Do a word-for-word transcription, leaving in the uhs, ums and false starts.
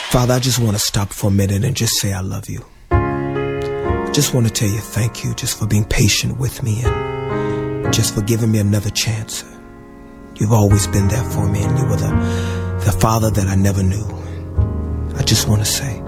Father, I just want to stop for a minute and just say I love you. I just want to tell you thank you just for being patient with me and just for giving me another chance. You've always been there for me, and you were the, the father that I never knew. I just want to say